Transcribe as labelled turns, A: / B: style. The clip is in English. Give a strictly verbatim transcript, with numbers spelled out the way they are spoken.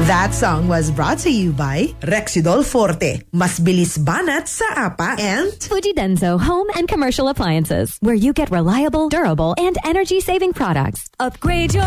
A: That song was brought to you by Rexidol Forte. Mas bilis banat sa apa, and
B: Fuji Denso Home and Commercial Appliances, where you get reliable, durable, and energy-saving products. Upgrade your